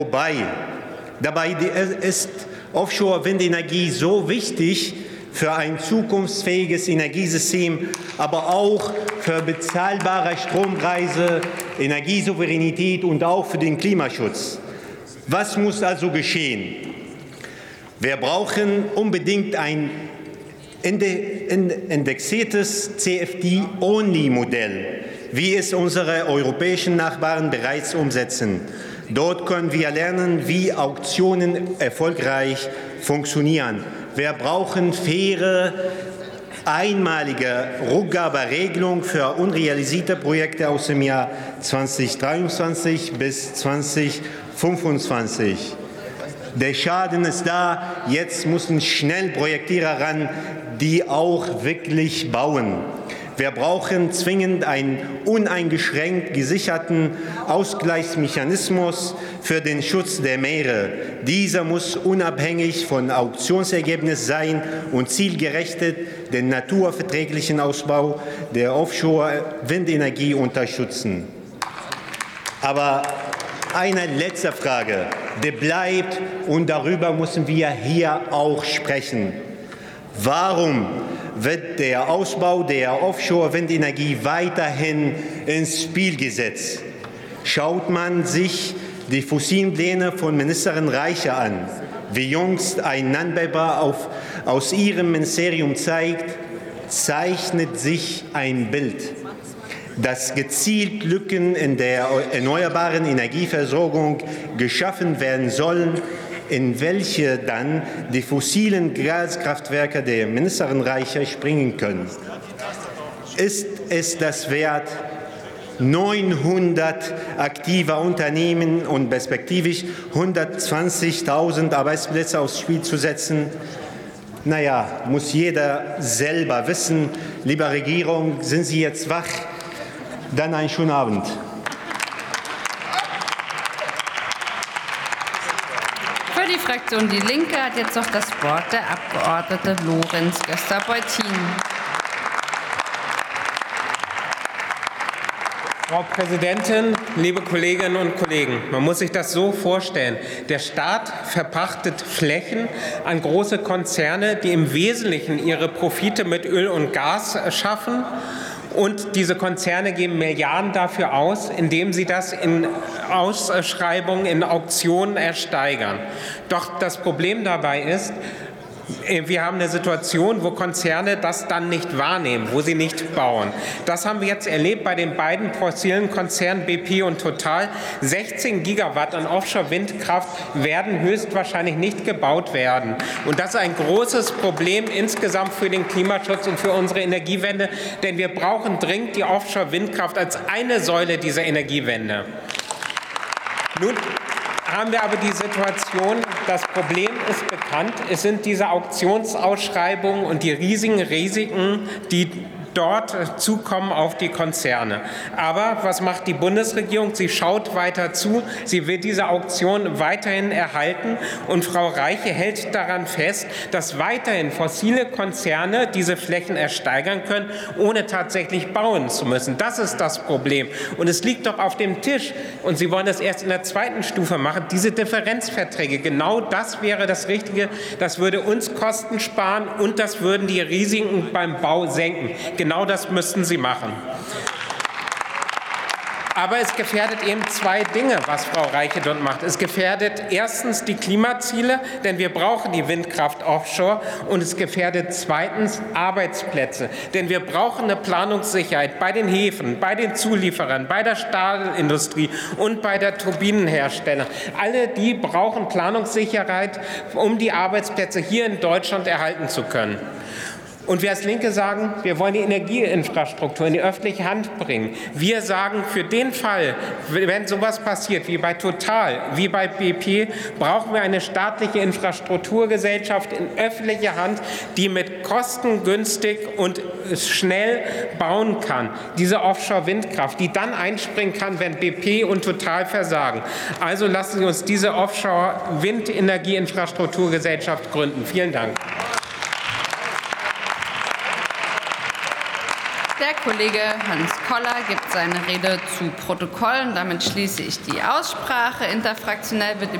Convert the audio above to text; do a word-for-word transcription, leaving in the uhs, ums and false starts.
vorbei. Dabei ist Offshore-Windenergie so wichtig für ein zukunftsfähiges Energiesystem, aber auch für bezahlbare Strompreise, Energiesouveränität und auch für den Klimaschutz. Was muss also geschehen? Wir brauchen unbedingt ein indexiertes C F D-Only-Modell, wie es unsere europäischen Nachbarn bereits umsetzen. Dort können wir lernen, wie Auktionen erfolgreich funktionieren. Wir brauchen faire, einmalige Rückgaberegelung für unrealisierte Projekte aus dem Jahr zweitausenddreiundzwanzig bis zweitausendfünfundzwanzig. Der Schaden ist da, jetzt müssen schnell Projektierer ran, die auch wirklich bauen. Wir brauchen zwingend einen uneingeschränkt gesicherten Ausgleichsmechanismus für den Schutz der Meere. Dieser muss unabhängig von Auktionsergebnissen sein und zielgerichtet den naturverträglichen Ausbau der Offshore-Windenergie unterstützen. Aber eine letzte Frage, die bleibt, und darüber müssen wir hier auch sprechen. Warum wird der Ausbau der Offshore-Windenergie weiterhin ins Spiel gesetzt? Schaut man sich die fossilen Pläne von Ministerin Reiche an, wie jüngst ein Non-Paper auf, aus ihrem Ministerium zeigt, zeichnet sich ein Bild, dass gezielt Lücken in der erneuerbaren Energieversorgung geschaffen werden sollen, in welche dann die fossilen Gaskraftwerke der Ministerin Reiche springen können. Ist es das wert, neunhundert aktiver Unternehmen und perspektivisch hundertzwanzigtausend Arbeitsplätze aufs Spiel zu setzen? Naja, muss jeder selber wissen. Liebe Regierung, sind Sie jetzt wach? Dann einen schönen Abend. Für die Fraktion Die Linke hat jetzt noch das Wort der Abgeordnete Lorenz Göster-Beutin. Frau Präsidentin, liebe Kolleginnen und Kollegen! Man muss sich das so vorstellen. Der Staat verpachtet Flächen an große Konzerne, die im Wesentlichen ihre Profite mit Öl und Gas schaffen. Und diese Konzerne geben Milliarden dafür aus, indem sie das in Ausschreibungen, in Auktionen ersteigern. Doch das Problem dabei ist, wir haben eine Situation, wo Konzerne das dann nicht wahrnehmen, wo sie nicht bauen. Das haben wir jetzt erlebt bei den beiden fossilen Konzernen B P und Total. sechzehn Gigawatt an Offshore-Windkraft werden höchstwahrscheinlich nicht gebaut werden. Und das ist ein großes Problem insgesamt für den Klimaschutz und für unsere Energiewende, denn wir brauchen dringend die Offshore-Windkraft als eine Säule dieser Energiewende. Nun haben wir aber die Situation, das Problem ist bekannt, es sind diese Auktionsausschreibungen und die riesigen Risiken, die dort zukommen auf die Konzerne. Aber was macht die Bundesregierung? Sie schaut weiter zu, sie will diese Auktion weiterhin erhalten, und Frau Reiche hält daran fest, dass weiterhin fossile Konzerne diese Flächen ersteigern können, ohne tatsächlich bauen zu müssen. Das ist das Problem. Und es liegt doch auf dem Tisch, und Sie wollen das erst in der zweiten Stufe machen, diese Differenzverträge. Genau das wäre das Richtige. Das würde uns Kosten sparen, und das würden die Risiken beim Bau senken. Genau das müssten Sie machen. Aber es gefährdet eben zwei Dinge, was Frau Reiche dort macht. Es gefährdet erstens die Klimaziele, denn wir brauchen die Windkraft offshore, und es gefährdet zweitens Arbeitsplätze, denn wir brauchen eine Planungssicherheit bei den Häfen, bei den Zulieferern, bei der Stahlindustrie und bei der Turbinenhersteller. Alle die brauchen Planungssicherheit, um die Arbeitsplätze hier in Deutschland erhalten zu können. Und wir als Linke sagen, wir wollen die Energieinfrastruktur in die öffentliche Hand bringen. Wir sagen, für den Fall, wenn sowas passiert wie bei Total, wie bei B P, brauchen wir eine staatliche Infrastrukturgesellschaft in öffentlicher Hand, die mit kostengünstig und schnell bauen kann. Diese Offshore-Windkraft, die dann einspringen kann, wenn B P und Total versagen. Also lassen Sie uns diese Offshore-Windenergieinfrastrukturgesellschaft gründen. Vielen Dank. Der Der Kollege Hans Koller gibt seine Rede zu Protokoll. Und damit schließe ich die Aussprache. Interfraktionell wird